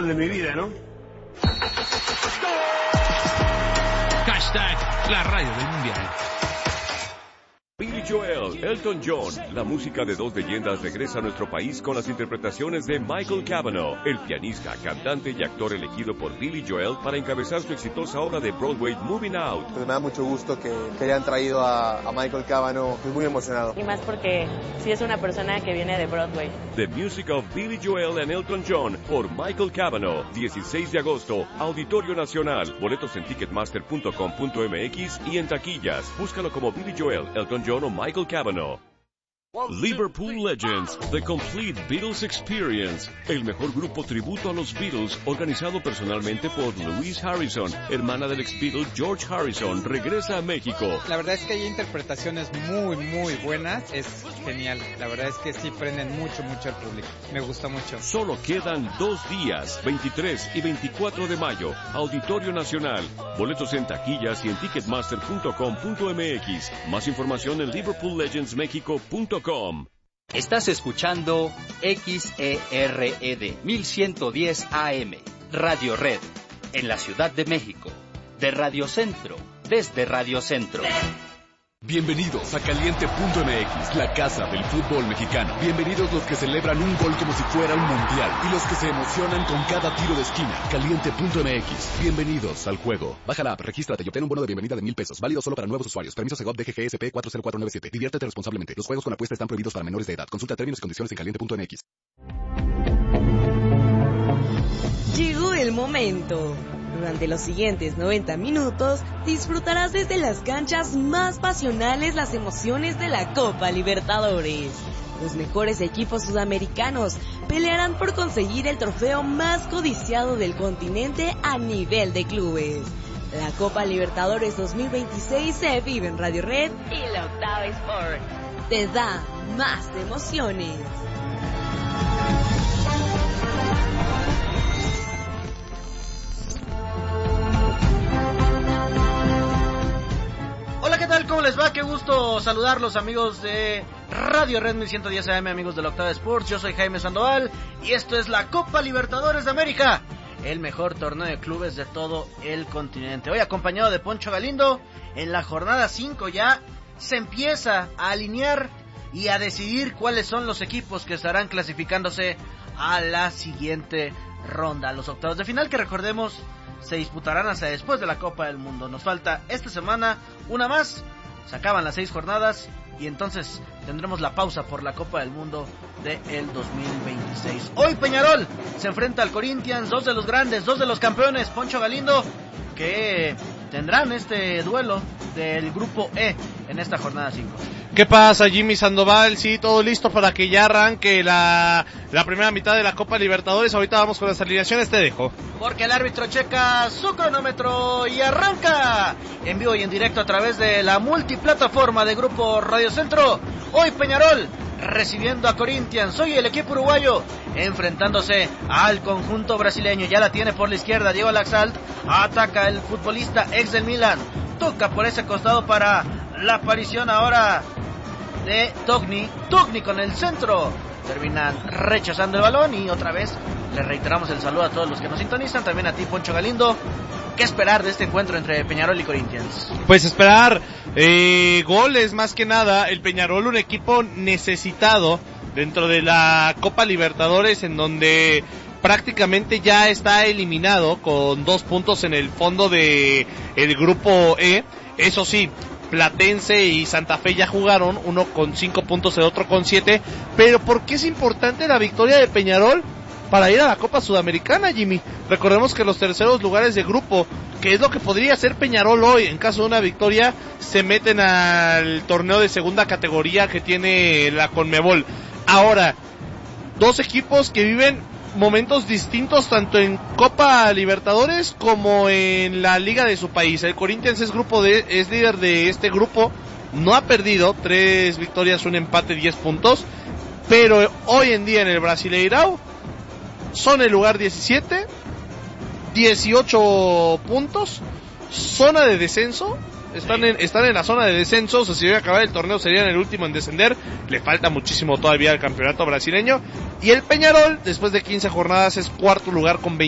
gol de mi vida, ¿no? Hashtag la radio del mundial. Billy Joel, Elton John, la música de dos leyendas regresa a nuestro país con las interpretaciones de Michael Cavanaugh, el pianista, cantante y actor elegido por Billy Joel para encabezar su exitosa obra de Broadway Moving Out. Pues me da mucho gusto que hayan traído a Michael Cavanaugh, estoy muy emocionado. Y más porque sí es una persona que viene de Broadway. The Music of Billy Joel and Elton John por Michael Cavanaugh, 16 de agosto, Auditorio Nacional, boletos en ticketmaster.com.mx y en taquillas. Búscalo como Billy Joel, Elton John o Michael Cavanaugh. Liverpool Legends, The Complete Beatles Experience, el mejor grupo tributo a los Beatles, organizado personalmente por Louise Harrison, hermana del ex Beatle George Harrison, regresa a México. La verdad es que hay interpretaciones muy buenas, es genial, la verdad es que sí prenden mucho al público, me gusta mucho. Solo quedan 2 días, 23 y 24 de mayo, Auditorio Nacional, boletos en taquillas y en ticketmaster.com.mx, más información en liverpoollegendsmexico.com. Estás escuchando XERED 1110 AM, Radio Red, en la Ciudad de México, de Radio Centro, desde Radio Centro. Bienvenidos a Caliente.mx, la casa del fútbol mexicano. Bienvenidos los que celebran un gol como si fuera un mundial y los que se emocionan con cada tiro de esquina. Caliente.mx, bienvenidos al juego. Baja la app, regístrate y obtén un bono de bienvenida de $1,000. Válido solo para nuevos usuarios. Permiso Segov DGGSP 40497. Diviértete responsablemente. Los juegos con apuesta están prohibidos para menores de edad. Consulta términos y condiciones en Caliente.mx. Llegó el momento. Durante los siguientes 90 minutos disfrutarás desde las canchas más pasionales las emociones de la Copa Libertadores. Los mejores equipos sudamericanos pelearán por conseguir el trofeo más codiciado del continente a nivel de clubes. La Copa Libertadores 2026 se vive en Radio Red Y la Octava Sport te da más emociones. Hola, ¿qué tal? ¿Cómo les va? Qué gusto saludarlos, amigos de Radio Red 1110 AM, amigos de la Octava Sports. Yo soy Jaime Sandoval y esto es la Copa Libertadores de América, el mejor torneo de clubes de todo el continente. Hoy acompañado de Poncho Galindo, en la jornada 5 ya se empieza a alinear y a decidir cuáles son los equipos que estarán clasificándose a la siguiente ronda, los octavos de final, que recordemos se disputarán hasta después de la Copa del Mundo. Nos falta esta semana una más, se acaban las 6 jornadas y entonces tendremos la pausa por la Copa del Mundo del 2026. Hoy Peñarol se enfrenta al Corinthians, 2 de los grandes, 2 de los campeones, Poncho Galindo, que tendrán este duelo del grupo E en esta jornada 5. ¿Qué pasa, Jimmy Sandoval? Sí, todo listo para que ya arranque la primera mitad de la Copa Libertadores. Ahorita vamos con las alineaciones, te dejo. Porque el árbitro checa su cronómetro y arranca en vivo y en directo a través de la multiplataforma de Grupo Radio Centro. Hoy Peñarol recibiendo a Corinthians, hoy el equipo uruguayo enfrentándose al conjunto brasileño. Ya la tiene por la izquierda Diego Laxalt, ataca el futbolista ex del Milan, toca por ese costado para la aparición ahora de Togni con el centro, terminan rechazando el balón y otra vez le reiteramos el saludo a todos los que nos sintonizan, también a ti Poncho Galindo. ¿Qué esperar de este encuentro entre Peñarol y Corinthians? Pues esperar goles más que nada. El Peñarol, un equipo necesitado dentro de la Copa Libertadores, en donde prácticamente ya está eliminado con 2 puntos en el fondo de el grupo E. Eso sí, Platense y Santa Fe ya jugaron, uno con 5 puntos, el otro con 7. Pero ¿por qué es importante la victoria de Peñarol para ir a la Copa Sudamericana, Jimmy? Recordemos que los terceros lugares de grupo, que es lo que podría hacer Peñarol hoy, en caso de una victoria, se meten al torneo de segunda categoría que tiene la Conmebol. Ahora, 2 equipos que viven momentos distintos tanto en Copa Libertadores como en la liga de su país. El Corinthians es líder de este grupo, no ha perdido, 3 victorias, 1 empate, 10 puntos, pero hoy en día en el Brasileirao son el lugar 17, 18 puntos, zona de descenso. Están en la zona de descenso. O sea, si llega a acabar el torneo serían el último en descender. Le falta muchísimo todavía al campeonato brasileño. Y el Peñarol, después de 15 jornadas, es cuarto lugar con 20.